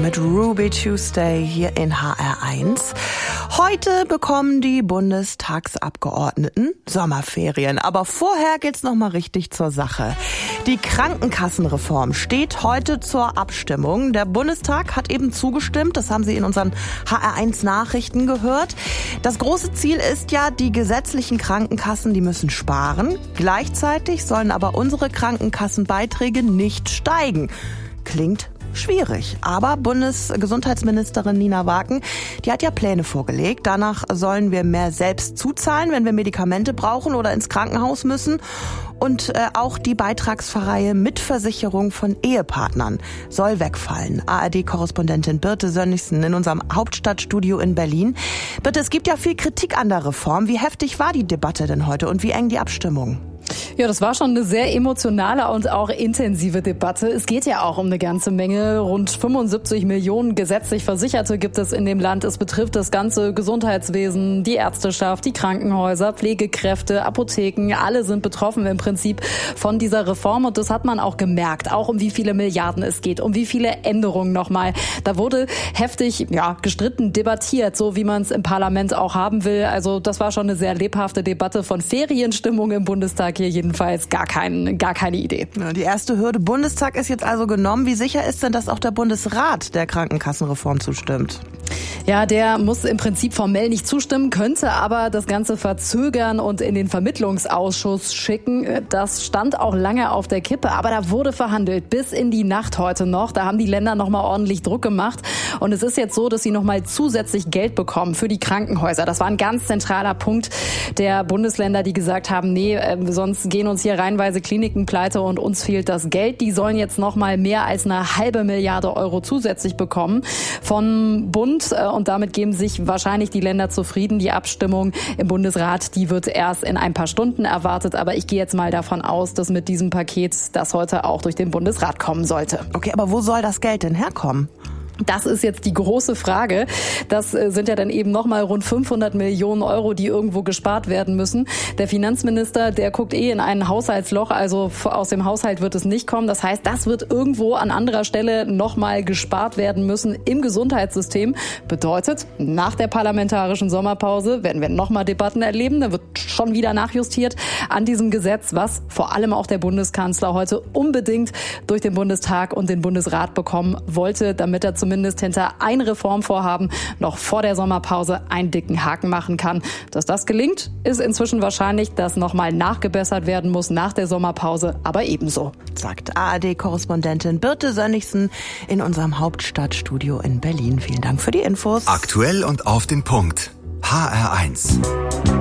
mit Ruby Tuesday hier in HR1. Heute bekommen die Bundestagsabgeordneten Sommerferien. Aber vorher geht's noch mal richtig zur Sache. Die Krankenkassenreform steht heute zur Abstimmung. Der Bundestag hat eben zugestimmt. Das haben Sie in unseren HR1 Nachrichten gehört. Das große Ziel ist ja, die gesetzlichen Krankenkassen, die müssen sparen. Gleichzeitig sollen aber unsere Krankenkassenbeiträge nicht steigen. Klingt schwierig. Aber Bundesgesundheitsministerin Nina Waken, die hat ja Pläne vorgelegt. Danach sollen wir mehr selbst zuzahlen, wenn wir Medikamente brauchen oder ins Krankenhaus müssen. Und auch die Beitragsverreihe Mitversicherung von Ehepartnern soll wegfallen. ARD-Korrespondentin Birte Sönnigsen in unserem Hauptstadtstudio in Berlin. Birte, es gibt ja viel Kritik an der Reform. Wie heftig war die Debatte denn heute und wie eng die Abstimmung? Ja, das war schon eine sehr emotionale und auch intensive Debatte. Es geht ja auch um eine ganze Menge. Rund 75 Millionen gesetzlich Versicherte gibt es in dem Land. Es betrifft das ganze Gesundheitswesen, die Ärzteschaft, die Krankenhäuser, Pflegekräfte, Apotheken. Alle sind betroffen im Prinzip von dieser Reform. Und das hat man auch gemerkt, auch um wie viele Milliarden es geht, um wie viele Änderungen nochmal. Da wurde heftig gestritten, debattiert, so wie man es im Parlament auch haben will. Also das war schon eine sehr lebhafte Debatte, von Ferienstimmung im Bundestag hier jedenfalls gar keine Idee. Ja, die erste Hürde Bundestag ist jetzt also genommen. Wie sicher ist denn, dass auch der Bundesrat der Krankenkassenreform zustimmt? Ja, der muss im Prinzip formell nicht zustimmen, könnte aber das Ganze verzögern und in den Vermittlungsausschuss schicken. Das stand auch lange auf der Kippe, aber da wurde verhandelt bis in die Nacht heute noch. Da haben die Länder noch mal ordentlich Druck gemacht und es ist jetzt so, dass sie noch mal zusätzlich Geld bekommen für die Krankenhäuser. Das war ein ganz zentraler Punkt der Bundesländer, die gesagt haben, nee, sonst gehen uns hier reihenweise Kliniken pleite und uns fehlt das Geld. Die sollen jetzt noch mal mehr als 1,5 Milliarde Euro zusätzlich bekommen vom Bund. Und damit geben sich wahrscheinlich die Länder zufrieden. Die Abstimmung im Bundesrat, die wird erst in ein paar Stunden erwartet. Aber ich gehe jetzt mal davon aus, dass mit diesem Paket das heute auch durch den Bundesrat kommen sollte. Okay, aber wo soll das Geld denn herkommen? Das ist jetzt die große Frage. Das sind ja dann eben nochmal rund 500 Millionen Euro, die irgendwo gespart werden müssen. Der Finanzminister, der guckt in ein Haushaltsloch, also aus dem Haushalt wird es nicht kommen. Das heißt, das wird irgendwo an anderer Stelle nochmal gespart werden müssen im Gesundheitssystem. Bedeutet, nach der parlamentarischen Sommerpause werden wir nochmal Debatten erleben. Da wird schon wieder nachjustiert an diesem Gesetz, was vor allem auch der Bundeskanzler heute unbedingt durch den Bundestag und den Bundesrat bekommen wollte, damit er zumindest hinter ein Reformvorhaben noch vor der Sommerpause einen dicken Haken machen kann. Dass das gelingt, ist inzwischen wahrscheinlich, dass nochmal nachgebessert werden muss nach der Sommerpause, aber ebenso. Sagt ARD-Korrespondentin Birte Sönnigsen in unserem Hauptstadtstudio in Berlin. Vielen Dank für die Infos. Aktuell und auf den Punkt. HR1.